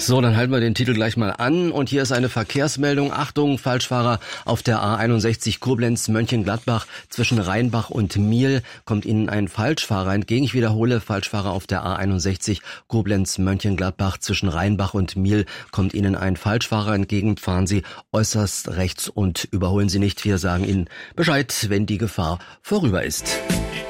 So, dann halten wir den Titel gleich mal an und hier ist eine Verkehrsmeldung. Achtung, Falschfahrer auf der A61 Koblenz-Mönchengladbach zwischen Rheinbach und Miel kommt Ihnen ein Falschfahrer entgegen. Ich wiederhole, Falschfahrer auf der A61 Koblenz-Mönchengladbach zwischen Rheinbach und Miel kommt Ihnen ein Falschfahrer entgegen. Fahren Sie äußerst rechts und überholen Sie nicht. Wir sagen Ihnen Bescheid, wenn die Gefahr vorüber ist.